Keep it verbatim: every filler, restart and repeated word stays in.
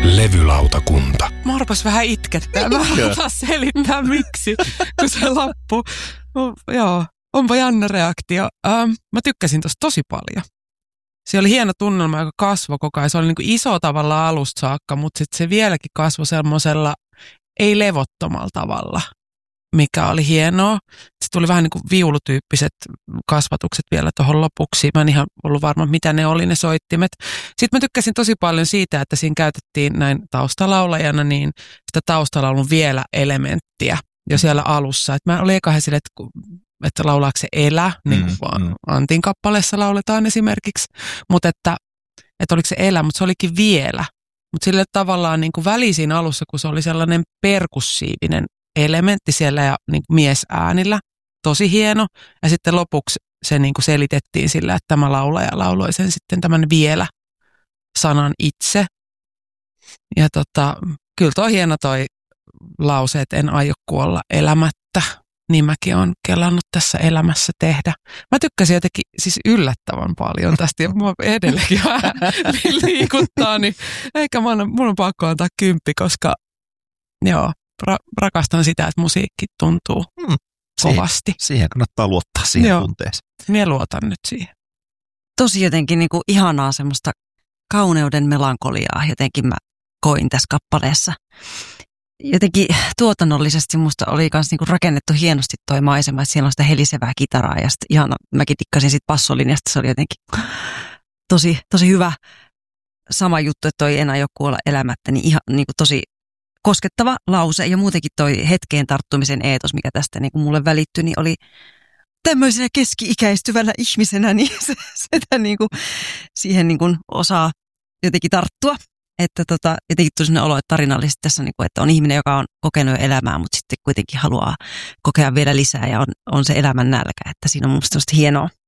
Levylautakunta. Mä arpas vähän itkettää. Mä haluan selittää miksi, kun se lappu. No, joo, onpa jännä reaktio. Ähm, mä tykkäsin tosta tosi paljon. Se oli hieno tunnelma, joka kasvoi koko ajan. Se oli niin kuin iso tavalla alusta saakka, mutta sitten se vieläkin kasvoi semmoisella ei levottomalla tavalla, mikä oli hienoa. Sitten tuli vähän niin kuin viulutyyppiset kasvatukset vielä tuohon lopuksi. Mä en ihan ollut varma, mitä ne oli ne soittimet. Sitten mä tykkäsin tosi paljon siitä, että siinä käytettiin näin taustalaulajana niin sitä taustalaulun vielä elementtiä jo siellä alussa. Et mä olin eka sille, että, että laulaako se elä, niin kuin mm, mm. Antin kappaleessa lauletaan esimerkiksi. Mutta että, että oliko se elä, mutta se olikin vielä. Mutta sille tavallaan niin kuin välisin alussa, kun se oli sellainen perkussiivinen elementti siellä ja niin kuin miesäänillä, tosi hieno. Ja sitten lopuksi se niin kuin selitettiin sillä, että tämä laulaja lauloi sen sitten tämän vielä sanan itse. Ja tota, kyllä toi hieno toi lause, että en aio kuolla elämättä, niin mäkin olen kelannut tässä elämässä tehdä. Mä tykkäsin jotenkin siis yllättävän paljon tästä ja mua edelleenkin vähän liikuttaa, niin eikä mä on, mun on pakko antaa kymppi, koska joo, ra- rakastan sitä, että musiikki tuntuu hmm, kovasti. Siihen, siihen kannattaa luottaa siihen joo, tunteeseen. Minä luotan nyt siihen. Tosi jotenkin niin kuin ihanaa semmoista kauneuden melankoliaa jotenkin mä koin tässä kappaleessa. Jotenkin tuotannollisesti musta oli myös niinku rakennettu hienosti toi maisema, että siellä on sitä helisevää kitaraa ja sitten ihana, mäkin tikkasin siitä bassolinjasta, se oli jotenkin tosi, tosi hyvä. Sama juttu, että toi en aio kuolla elämättä, niin ihan niinku tosi koskettava lause ja muutenkin toi hetkeen tarttumisen eetos, mikä tästä niinku mulle välittyi, niin oli tämmöisenä keski-ikäistyvänä ihmisenä, niin se, sitä niinku, siihen niinku osaa jotenkin tarttua. Että tota, jotenkin tuli sellainen olo, että tarinallisesti tässä on, niin kuin, että on ihminen, joka on kokenut jo elämää, mutta sitten kuitenkin haluaa kokea vielä lisää ja on, on se elämän nälkä. Että siinä on mun mielestä hienoa,